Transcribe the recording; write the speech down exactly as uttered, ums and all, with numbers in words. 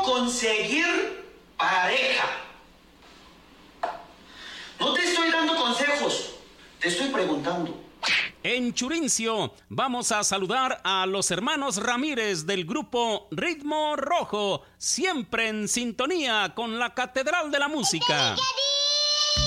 conseguir pareja. No te estoy dando consejos, te estoy preguntando. En Churincio vamos a saludar a los hermanos Ramírez del grupo Ritmo Rojo, siempre en sintonía con la Catedral de la Música.